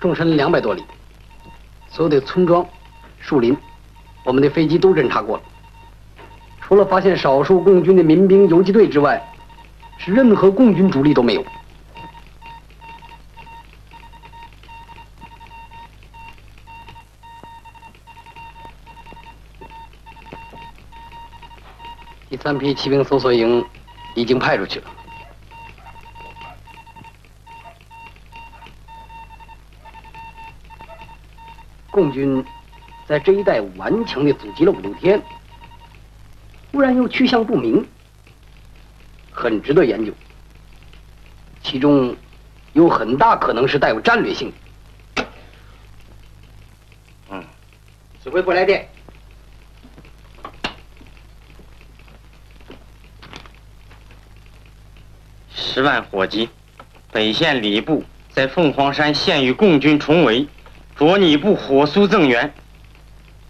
纵深200多里，所有的村庄、树林，我们的飞机都侦察过了。除了发现少数共军的民兵游击队之外，是任何共军主力都没有。第3批骑兵搜索营已经派出去了。共军在这一带顽强地阻击了5、6天，忽然又去向不明，很值得研究。其中有很大可能是带有战略性的。指挥部来电。 10万火急，北线礼部在凤凰山现与共军重围，着你部火速增援。